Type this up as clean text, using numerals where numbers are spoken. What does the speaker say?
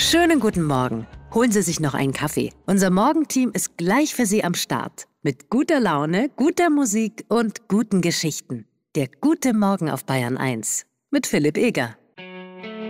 Schönen guten Morgen. Holen Sie sich noch einen Kaffee. Unser Morgenteam ist gleich für Sie am Start. Mit guter Laune, guter Musik und guten Geschichten. Der gute Morgen auf Bayern 1 mit Philipp Eger.